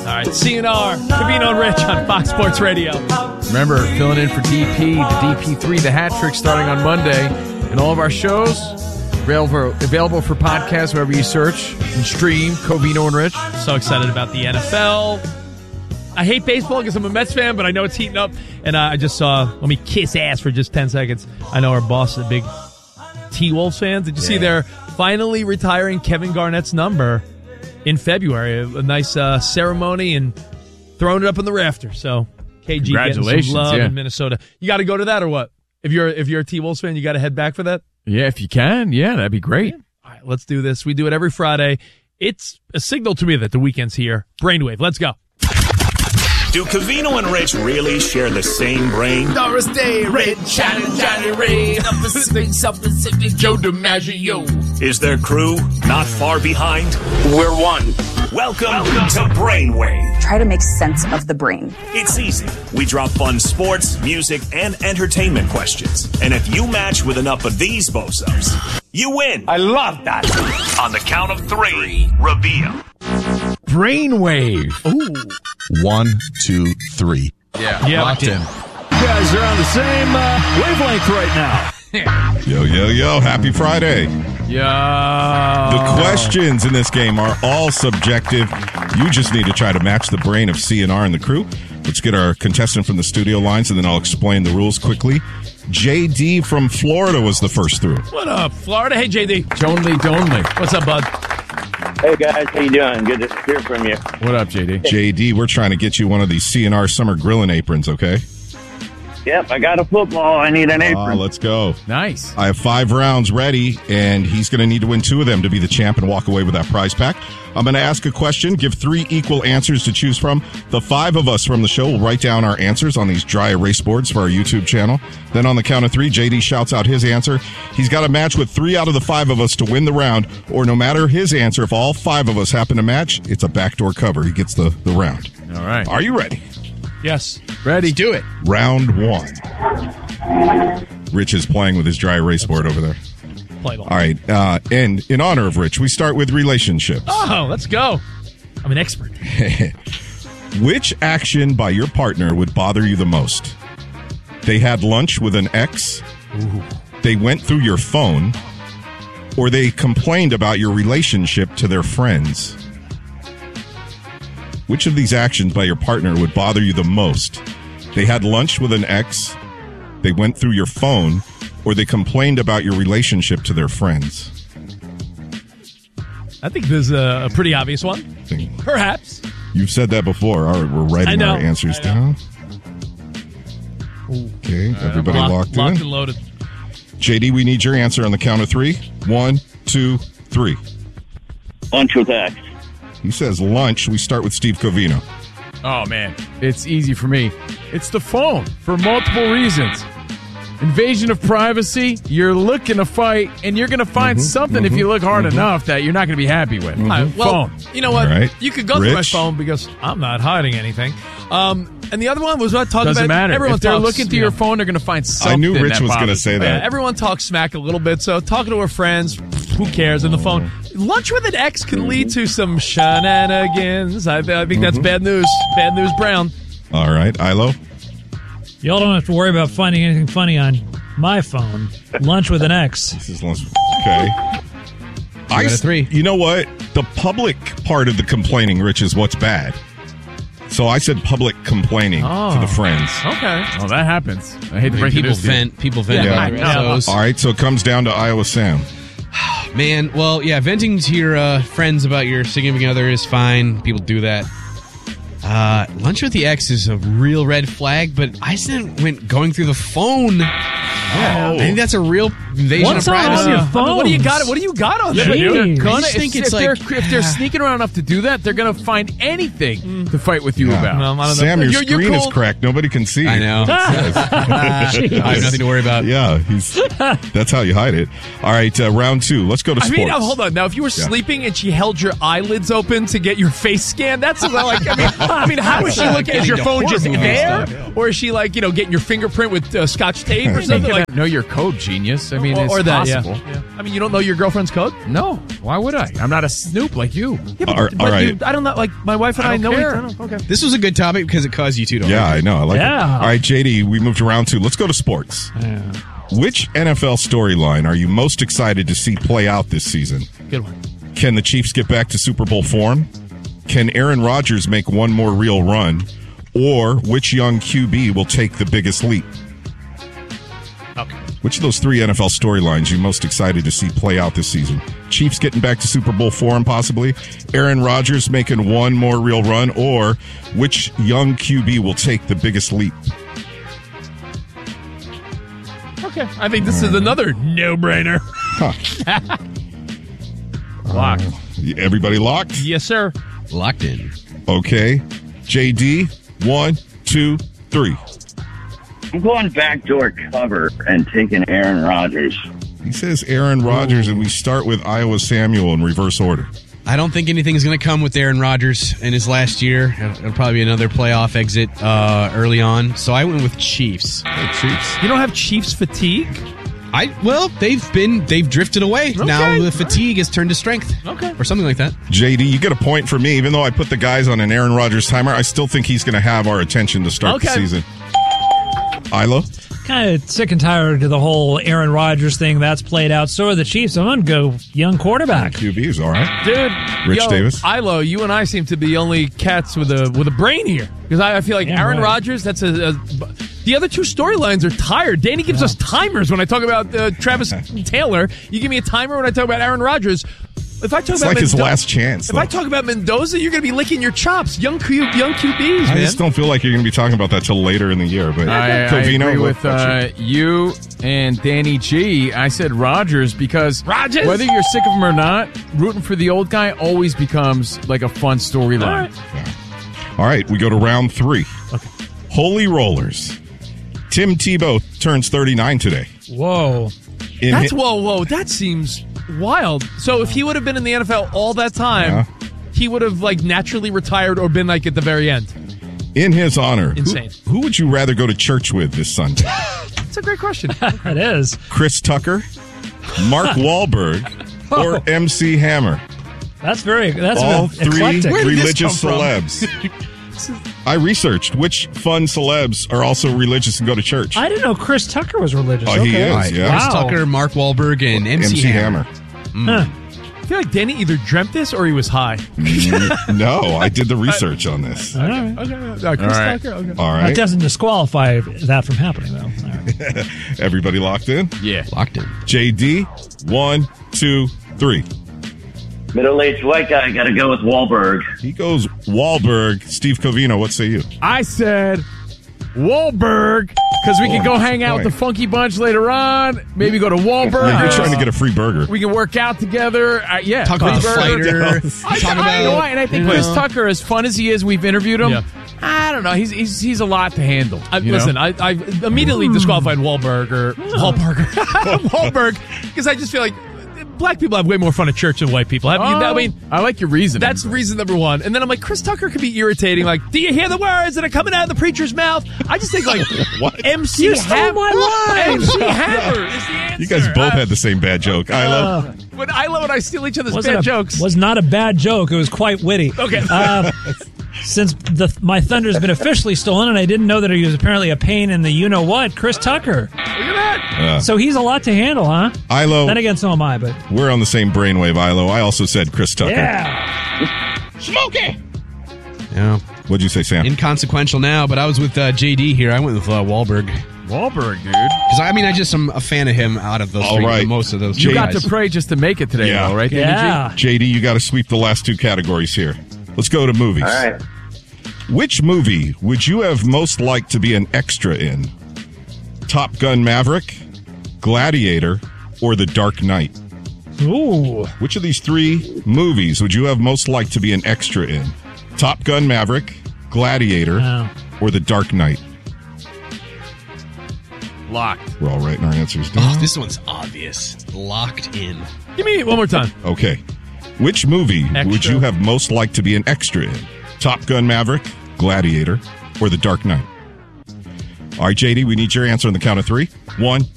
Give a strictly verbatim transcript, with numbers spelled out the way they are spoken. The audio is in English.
All right, C N R, Covino and Rich on Fox Sports Radio. Remember, filling in for D P, the D P three, the hat trick starting on Monday. And all of our shows available, available for podcasts wherever you search and stream Covino and Rich. So excited about the N F L. I hate baseball because I'm a Mets fan, but I know it's heating up. And uh, I just saw, let me kiss ass for just ten seconds. I know our boss is a big T-Wolves fan. Did you yeah. see they're finally retiring Kevin Garnett's number in February? A, a nice uh, ceremony and throwing it up in the rafters. So K G getting some love yeah. in Minnesota. You got to go to that or what? If you're if you're a T-Wolves fan, you got to head back for that? Yeah, if you can. Yeah, that'd be great. Yeah. All right, let's do this. We do it every Friday. It's a signal to me that the weekend's here. Brainwave, let's go. Do Covino and Rich really share the same brain? Doris Day, Red, Johnny, Johnny Ray, up Pacific, South Pacific, Joe DiMaggio. Is their crew not far behind? We're one. Welcome, Welcome to Brainwave. Try to make sense of the brain. It's easy. We drop fun sports, music, and entertainment questions. And if you match with enough of these bozos, you win. I love that. On the count of three, reveal. Brainwave. Ooh. One, two, three. Yeah, yeah locked in. You guys are on the same uh, wavelength right now. Yo, yo, yo. Happy Friday. Yeah. The questions in this game are all subjective. You just need to try to match the brain of C N R and the crew. Let's get our contestant from the studio lines, and then I'll explain the rules quickly. J D from Florida was the first through. What up, Florida? Hey, J D. Donley, Donley. What's up, bud? Hey, guys. How you doing? Good to hear from you. What up, J D? J D, we're trying to get you one of these C N R summer grilling aprons, okay? Yep, I got a football. I need an apron. Uh, let's go. Nice. I have five rounds ready, and he's going to need to win two of them to be the champ and walk away with that prize pack. I'm going to ask a question, give three equal answers to choose from. The five of us from the show will write down our answers on these dry erase boards for our YouTube channel. Then on the count of three, J D shouts out his answer. He's got to match with three out of the five of us to win the round, or no matter his answer, if all five of us happen to match, it's a backdoor cover. He gets the, the round. All right. Are you ready? Yes. Ready. Let's do it. Round one. Rich is playing with his dry erase board over there. Play ball. All right. Uh, and in honor of Rich, we start with relationships. Oh, let's go. I'm an expert. Which action by your partner would bother you the most? They had lunch with an ex, Ooh. They went through your phone, or they complained about your relationship to their friends? Which of these actions by your partner would bother you the most? They had lunch with an ex, they went through your phone, or they complained about your relationship to their friends? I think this is a, a pretty obvious one. Perhaps. You've said that before. All right, we're writing our answers down. Okay, right, everybody locked, locked in? Locked and loaded. J D, we need your answer on the count of three. One, two, three. Lunch with X. He says lunch. We start with Steve Covino. Oh, man. It's easy for me. It's the phone for multiple reasons. Invasion of privacy, you're looking to fight, and you're going to find mm-hmm, something mm-hmm, if you look hard mm-hmm. enough that you're not going to be happy with. Mm-hmm. Right, well, phone. You know what? Right. You could go Rich? through my phone because I'm not hiding anything. Um, and the other one was what talking Doesn't about. matter. Everyone if they're talks, looking through you your know, phone, they're going to find something. I knew Rich that was going to bothers say you. that. Yeah, everyone talks smack a little bit, so talking to her friends, who cares? And the phone. Lunch with an ex can lead to some shenanigans. I, I think that's Mhm. bad news. Bad news, Brown. All right, Ilo. Y'all don't have to worry about finding anything funny on my phone. Lunch with an ex. This is lunch. Okay. I got a three. You know what? The public part of the complaining, Rich, is what's bad. So I said public complaining Oh. to the friends. Okay. Oh, that happens. I hate to break People it to you. vent. People vent Yeah. about I their know. shows. All right, so it comes down to Iowa Sam. Man, well, yeah, venting to your uh, friends about your significant other is fine. People do that. Uh, lunch with the ex is a real red flag, but I said went going through the phone. Yeah, I think that's a real invasion What's of on privacy. all your I mean, what do you got? phones? What do you got on Yeah, that? but Jeez. they're I gonna, just think if, it's if they're, like- if they're sneaking around enough to do that, they're going to find anything to fight with you Yeah. about. Um, I don't know. Sam, your You're- you're screen is cool. cracked. Nobody can see. I know. I have nothing to worry about. Yeah, he's. That's how you hide it. All right, uh, round two. Let's go to I sports. mean, now, hold on. Now, if you were Yeah. sleeping and she held your eyelids open to get your face scanned, that's like, I mean, I mean, how is she looking? Is your phone just Horror movie there? stuff. Or is she like, you know, getting your fingerprint with uh, scotch tape or something? Like, know your code, genius. I mean, or, it's or that, possible. yeah. yeah. I mean, you don't know your girlfriend's code? No, why would I? I'm not a snoop like you. Yeah, but, All- but all right. you, I don't know. Like, my wife and I, I know don't each care. other. Okay. This was a good topic because it caused you two to Yeah, I know. I like Yeah. it. All right, J D, we moved to round two. Let's go to sports. Yeah. Which N F L storyline are you most excited to see play out this season? Good one. Can the Chiefs get back to Super Bowl form? Can Aaron Rodgers make one more real run? Or which young Q B will take the biggest leap? Okay. Which of those three N F L storylines are you most excited to see play out this season? Chiefs getting back to Super Bowl form, possibly. Aaron Rodgers making one more real run, or which young Q B will take the biggest leap? Okay. I think this is another no-brainer. Huh. Locked. Everybody locked? Yes, sir. Locked in. Okay. J D, one, two, three. I'm going backdoor cover and taking Aaron Rodgers. He says Aaron Rodgers, and we start with Iowa Samuel in reverse order. I don't think anything's going to come with Aaron Rodgers in his last year. It'll probably be another playoff exit uh, early on. So I went with Chiefs. Hey, Chiefs. You don't have Chiefs fatigue? I well, they've been they've drifted away. Okay. Now the fatigue has turned to strength. Okay. Or something like that. J D, you get a point for me. Even though I put the guys on an Aaron Rodgers timer, I still think he's going to have our attention to start Okay. the season. Ilo? Kind of sick and tired of the whole Aaron Rodgers thing. That's played out. So are the Chiefs. I'm going to go young quarterback. Q B's, all right. Dude, Rich yo, Davis? Ilo, you and I seem to be the only cats with a with a brain here because I, I feel like Yeah, Aaron right. Rodgers. That's a, a the other two storylines are tired. Danny gives us timers when I talk about uh, Travis Taylor. You give me a timer when I talk about Aaron Rodgers. If I talk It's about like his Mendo- last chance, If though. I talk about Mendoza, you're going to be licking your chops. Young Q, young Q Bs, I man. just don't feel like you're going to be talking about that till later in the year. But I, I Covino, agree what with about uh, you and Danny G. I said Rodgers because Rodgers? whether you're sick of him or not, rooting for the old guy always becomes like a fun storyline. All All right, we go to round three. Okay. Holy Rollers. Tim Tebow turns thirty-nine today. Whoa. In That's hi- whoa, whoa. That seems wild. So if he would have been in the N F L all that time, Yeah. he would have like naturally retired or been like at the very end. in his honor, who- Insane. Who, would you rather go to church with this Sunday? That's a great question. It is. Chris Tucker, Mark Wahlberg, or M C Hammer? That's very, that's All very three eclectic. religious celebs. I researched which fun celebs are also religious and go to church. I didn't know Chris Tucker was religious. Oh, he okay. is, yeah. Chris Wow. Tucker, Mark Wahlberg, and M C, Hammer. Huh. I feel like Danny either dreamt this or he was high. No, I did the research on this. All right. Okay, uh, Chris All right. Tucker. Okay. All That right. doesn't disqualify that from happening, though. All right. Everybody locked in? Yeah. Locked in. J D, one, two, three. Middle-aged white guy, got to go with Wahlberg. He goes Wahlberg. Steve Covino, what say you? I said Wahlberg because we can go hang out with the Funky Bunch later on. Maybe go to Wahlberg. Yeah, you're trying to get a free burger. We can work out together. Uh, yeah, Talk about the free fighter. burger. Talk I, about I, you know what? And I think you Chris know. Tucker, as fun as he is, we've interviewed him. Yeah. I don't know. He's he's he's a lot to handle. I, you know? listen, I, I immediately disqualified Wahlberg or Wahlberg, Wahlberg, because I just feel like black people have way more fun at church than white people. Have you? I Oh, mean, I like your reason. that's reason number one. And then I'm like, Chris Tucker could be irritating. Like, do you hear the words that are coming out of the preacher's mouth? I just think like What? M C You stole Hammer. my line. M C Hammer is the answer. You guys both Uh, had the same bad joke. I love. When I love when I steal each other's Wasn't bad a, jokes. Was not a bad joke. It was quite witty. Okay. Uh, since the my thunder's been officially stolen, and I didn't know that he was apparently a pain in the you know what, Chris Tucker. Look at that. Uh, So he's a lot to handle, huh? Ilo, Then again, so am I. But we're on the same brainwave, Ilo. I also said Chris Tucker. yeah, Yeah. What'd you say, Sam? Inconsequential now, but I was with uh, J D here. I went with uh, Wahlberg. Wahlberg, dude. Because, I mean, I just am a fan of him out of those All three, right. most of those You three got guys. to pray just to make it today, Yeah. though, right? Danny G? yeah. J D, you got to sweep the last two categories here. Let's go to movies. All right. Which movie would you have most liked to be an extra in? Top Gun Maverick, Gladiator, or The Dark Knight? Ooh, Which of these three movies would you have most liked to be an extra in? Top Gun Maverick, Gladiator, Wow. or The Dark Knight? Locked. We're all writing our answers down. Oh, this one's obvious. Locked in. Give me it one more time. Okay. Which movie would Extra. you have most liked to be an extra in? Top Gun Maverick, Gladiator, or The Dark Knight? All right, J D, we need your answer on the count of three. One,